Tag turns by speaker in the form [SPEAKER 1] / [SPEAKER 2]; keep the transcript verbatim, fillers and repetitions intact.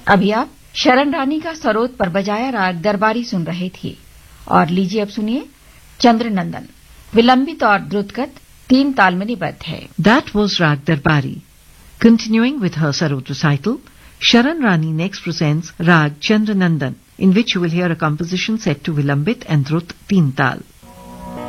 [SPEAKER 1] अभी आप शरण रानी का सरोद पर बजाया राग दरबारी सुन रहे थे। और लीजिए अब सुनिए चंद्रनंदन, विलंबित और द्रुतगत तीन ताल में निबद्ध है।
[SPEAKER 2] That was Rag Darbari. Continuing with her Sarod recital, Sharan Rani next presents Rag Chandranandan, in which you will hear a composition set to Vilambit and Drut Teen Tal.